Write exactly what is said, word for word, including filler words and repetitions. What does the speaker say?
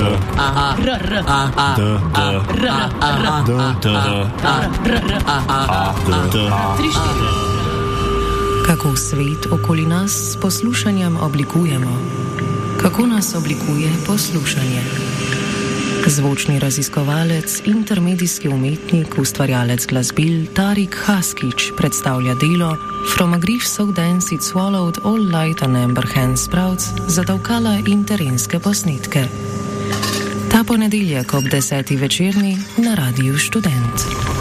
A, R, R, A, A, D, D, R, R, D, D, A, R, R, A, D, tri, štiri. Kako svet okoli nas s poslušanjem oblikujemo? Kako nas oblikuje poslušanje? Zvočni raziskovalec, intermedijski umetnik, ustvarjalec glasbil Tarik Haskić predstavlja delo From a grief so dense it swallowed all light and amber hand sprouts za davkala in terenske posnetke. Ta ponedeljek ob deseti večerni na Radiu Študent.